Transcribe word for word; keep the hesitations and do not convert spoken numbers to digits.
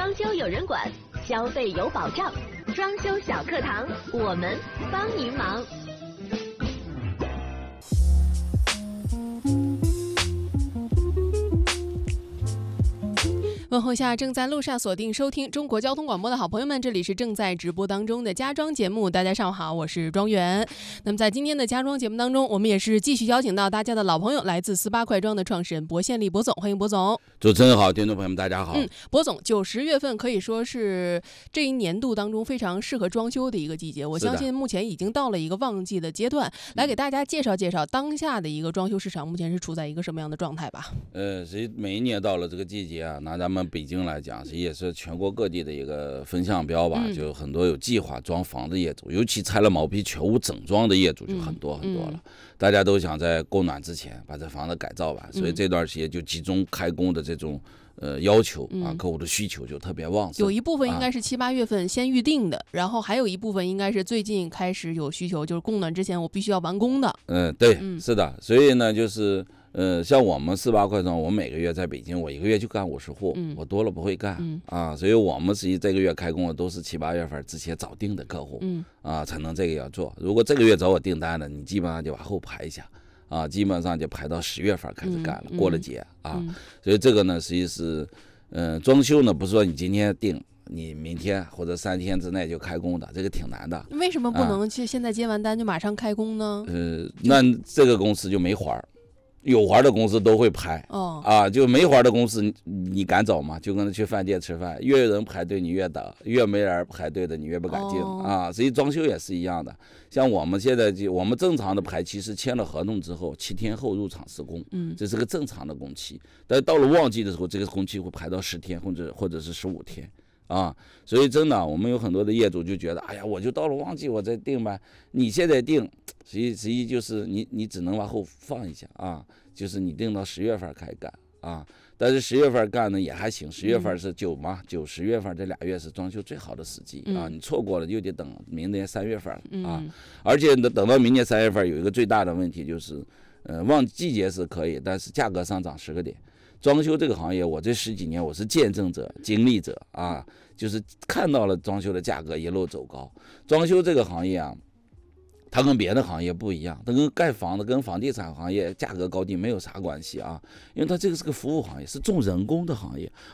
装修有人管，消费有保障。装修小课堂，我们帮您忙。 问候下正在路上锁定收听中国交通广播的好朋友们，这里是正在直播当中的家装节目。大家上午好，我是庄园。那么在今天的家装节目当中，我们也是继续邀请到大家的老朋友，来自四八快装的创始人薄宪利薄总，欢迎薄总。 主持人好，听众朋友们大家好。 嗯，薄总，九十月份可以说是这一年度当中非常适合装修的一个季节，我相信目前已经到了一个旺季的阶段，来给大家介绍介绍当下的一个装修市场目前是处在一个什么样的状态吧。 呃，所以每一年到了这个季节啊，拿咱们北京来讲，也是全国各地的一个风向标吧，嗯、就很多有计划装房的业主，尤其拆了毛坯全屋整装的业主就很多很多了。嗯嗯、大家都想在供暖之前把这房子改造完，所以这段时间就集中开工的这种呃要求啊，客户的需求就特别旺盛。 有一部分应该是七八月份先预定的，啊、然后还有一部分应该是最近开始有需求，就是供暖之前我必须要完工的。 嗯，对，嗯、是的，所以呢，就是。呃，像我们四八快装，我每个月在北京，我一个月就干五十户，嗯、我多了不会干、嗯、啊，所以我们实际这个月开工的都是七八月份之前早定的客户，嗯、啊，才能这个要做。如果这个月找我订单的，你基本上就往后排一下，啊，基本上就排到十月份开始干了，嗯、过了节啊，嗯、所以这个呢，实际是，嗯、呃，装修呢不是说你今天定。你明天或者三天之内就开工的，这个挺难的。 为什么不能去现在接完单就马上开工呢？ 呃，那这个公司就没活儿。有活的公司都会排，哦、啊，就没活的公司，你敢走吗？就跟去饭店吃饭，越有人排队你越等，越没人排队的你越不敢进、哦、啊。所以装修也是一样的，像我们现在就我们正常的排期是签了合同之后七天后入场施工，嗯，这是个正常的工期。但到了旺季的时候，这个工期会排到十天或者或者是十五天。啊，所以真的，我们有很多的业主就觉得，哎呀，我就到了旺季我再定吧。你现在定，实际实际就是你你只能往后放一下啊，就是你定到十月份开干啊。但是十月份干呢也还行，十月份是九嘛，九十月份这俩月是装修最好的时机啊。你错过了就得等明年三月份了啊。而且等到明年三月份有一个最大的问题就是，呃，旺季节是可以，但是价格上涨十个点。装修这个行业，我这十几年我是见证者、经历者啊，就是看到了装修的价格一路走高。装修这个行业啊，它跟别的行业不一样，它跟盖房子、跟房地产行业价格高低没有啥关系啊，因为它这个是个服务行业，是重人工的行业，